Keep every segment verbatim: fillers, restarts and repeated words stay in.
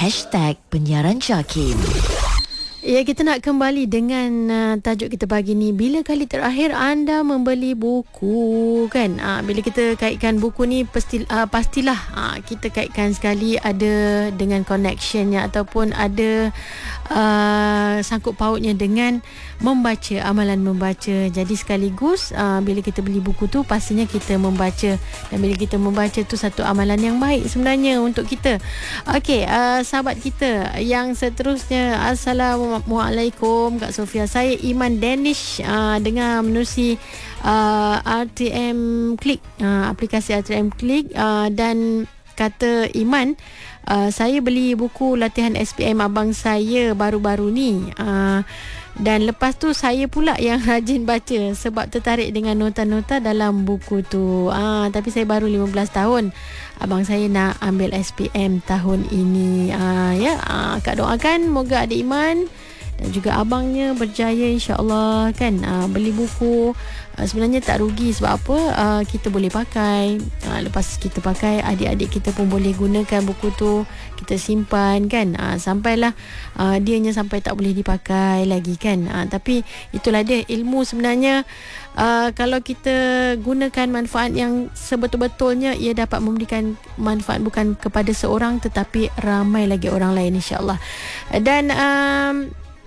hashtag penyiaran JAKIM. Ya, kita nak kembali dengan uh, tajuk kita pagi ni. Bila kali terakhir anda membeli buku, kan? Uh, bila kita kaitkan buku ni, pasti, uh, pastilah uh, kita kaitkan sekali ada dengan connectionnya ataupun ada uh, sangkut pautnya dengan membaca, amalan membaca. Jadi sekaligus uh, bila kita beli buku tu, pastinya kita membaca. Dan bila kita membaca tu satu amalan yang baik sebenarnya untuk kita. Okey, uh, sahabat kita yang seterusnya, Assalamualaikum Kak Sofia. Saya Iman Danish, uh, dengar menerusi uh, R T M Click, uh, aplikasi R T M Click, uh, dan kata Iman, uh, saya beli buku latihan S P M abang saya baru-baru ni, uh, dan lepas tu saya pula yang rajin baca sebab tertarik dengan nota-nota dalam buku tu. uh, Tapi saya baru lima belas tahun. Abang saya nak ambil S P M tahun ini. uh, Ya, uh, Kak doakan moga adik Iman dan juga abangnya berjaya, insya-Allah, kan. Uh, beli buku uh, sebenarnya tak rugi. Sebab apa? Uh, kita boleh pakai. Uh, lepas kita pakai, adik-adik kita pun boleh gunakan buku tu. Kita simpan, kan. Uh, sampailah uh, dianya sampai tak boleh dipakai lagi, kan. Uh, tapi itulah dia ilmu sebenarnya. Uh, kalau kita gunakan manfaat yang sebetul-betulnya, ia dapat memberikan manfaat bukan kepada seorang tetapi ramai lagi orang lain, insya-Allah. Dan um,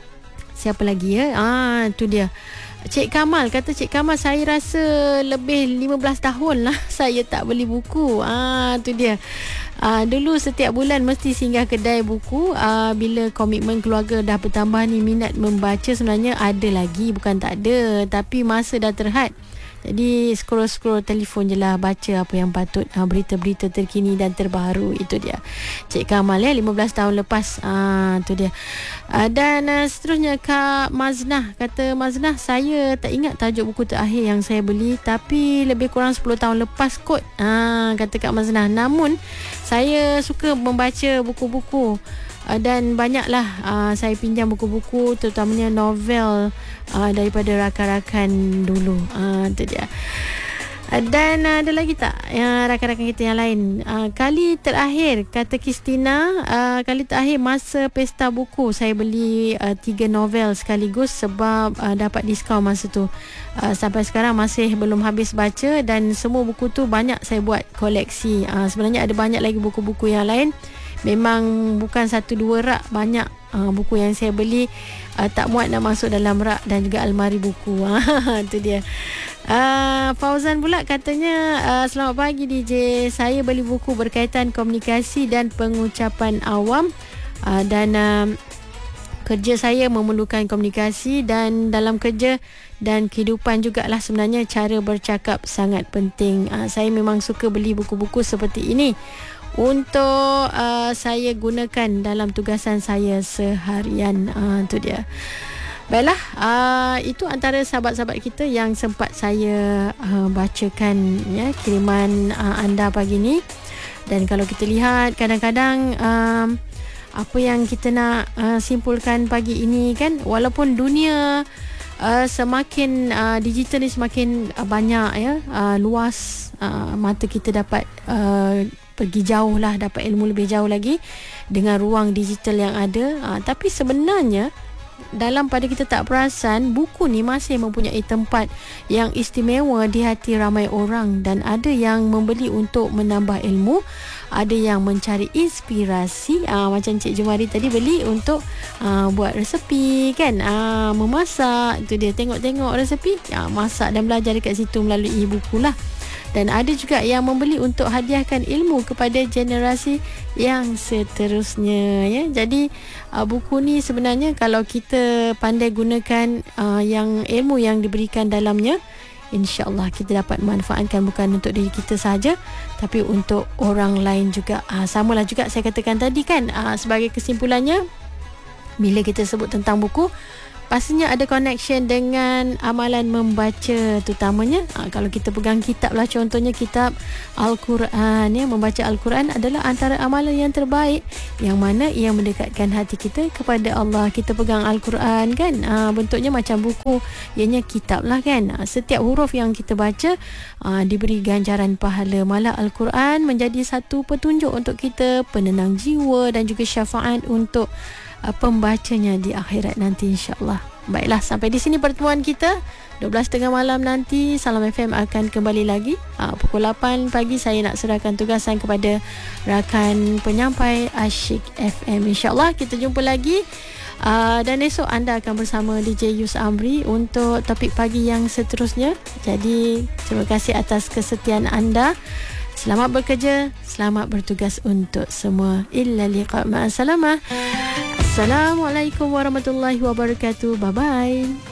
siapa lagi ya? Ah, tu dia. Cik Kamal kata, Cik Kamal, saya rasa lebih lima belas tahun lah saya tak beli buku. Ah, tu dia. Ah, dulu setiap bulan mesti singgah kedai buku. Ah, bila komitmen keluarga dah bertambah ni, minat membaca sebenarnya ada lagi, bukan tak ada, tapi masa dah terhad. Jadi scroll-scroll telefon je lah, baca apa yang patut, ha, berita-berita terkini dan terbaru. Itu dia Cik Kamal ya, lima belas tahun lepas. ha, Itu dia. ha, Dan uh, seterusnya Kak Maznah kata, Maznah, saya tak ingat tajuk buku terakhir yang saya beli, tapi lebih kurang sepuluh tahun lepas kot, ha, kata Kak Maznah. Namun saya suka membaca buku-buku, Uh, dan banyaklah uh, saya pinjam buku-buku, terutamanya novel uh, daripada rakan-rakan dulu. uh, Itu dia. uh, Dan uh, ada lagi tak uh, rakan-rakan kita yang lain? uh, Kali terakhir, kata Kristina, uh, kali terakhir masa pesta buku, saya beli uh, tiga novel sekaligus sebab uh, dapat diskaun masa tu. uh, Sampai sekarang masih belum habis baca, dan semua buku tu banyak saya buat koleksi. uh, Sebenarnya ada banyak lagi buku-buku yang lain. Memang bukan satu dua rak, banyak uh, buku yang saya beli uh, tak muat nak masuk dalam rak dan juga almari buku. Itu dia. uh, Fauzan pula katanya, uh, selamat pagi D J, saya beli buku berkaitan komunikasi dan pengucapan awam, uh, dan uh, kerja saya memerlukan komunikasi, dan dalam kerja dan kehidupan jugalah sebenarnya cara bercakap sangat penting. uh, Saya memang suka beli buku-buku seperti ini untuk uh, saya gunakan dalam tugasan saya seharian. uh, Itu dia. Baiklah, uh, itu antara sahabat-sahabat kita yang sempat saya uh, bacakan ya, kiriman uh, anda pagi ni. Dan kalau kita lihat, kadang-kadang uh, apa yang kita nak uh, simpulkan pagi ini, kan, walaupun dunia uh, semakin uh, digital ni semakin uh, banyak ya, uh, luas, uh, mata kita dapat uh, pergi jauh lah, dapat ilmu lebih jauh lagi dengan ruang digital yang ada. Ha, tapi sebenarnya dalam pada kita tak perasan, buku ni masih mempunyai tempat yang istimewa di hati ramai orang. Dan ada yang membeli untuk menambah ilmu, ada yang mencari inspirasi, ha, macam Cik Jumari tadi beli untuk ha, buat resepi, kan, ha, memasak. Itu dia, tengok-tengok resepi, ha, masak dan belajar dekat situ melalui buku lah. Dan ada juga yang membeli untuk hadiahkan ilmu kepada generasi yang seterusnya ya. Jadi uh, buku ni sebenarnya kalau kita pandai gunakan uh, yang ilmu yang diberikan dalamnya, insya-Allah kita dapat manfaatkan bukan untuk diri kita saja tapi untuk orang lain juga. Uh, samalah juga saya katakan tadi, kan, uh, sebagai kesimpulannya, bila kita sebut tentang buku, pastinya ada connection dengan amalan membaca terutamanya. Ha, kalau kita pegang kitab lah, contohnya kitab Al-Quran, ya, membaca Al-Quran adalah antara amalan yang terbaik yang mana ia mendekatkan hati kita kepada Allah. Kita pegang Al-Quran kan, ha, bentuknya macam buku, ianya kitab lah kan. Ha, setiap huruf yang kita baca ha, diberi ganjaran pahala. Malah Al-Quran menjadi satu petunjuk untuk kita, penenang jiwa dan juga syafaat untuk uh, pembacanya di akhirat nanti, insya-Allah. Baiklah, sampai di sini pertemuan kita. dua belas tiga puluh malam nanti Salam F M akan kembali lagi. uh, Pukul lapan pagi saya nak serahkan tugasan kepada rakan penyampai Asyik F M. InsyaAllah kita jumpa lagi. Uh, dan esok anda akan bersama D J Yus Amri untuk topik pagi yang seterusnya. Jadi terima kasih atas kesetiaan anda. Selamat bekerja, selamat bertugas untuk semua. Illa liqa' ma'assalamah. Assalamualaikum warahmatullahi wabarakatuh. Bye bye.